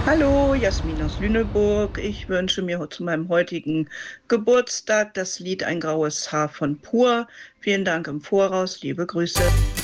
Hallo, Jasmin aus Lüneburg. Ich wünsche mir zu meinem heutigen Geburtstag das Lied Ein graues Haar von Pur. Vielen Dank im Voraus, liebe Grüße.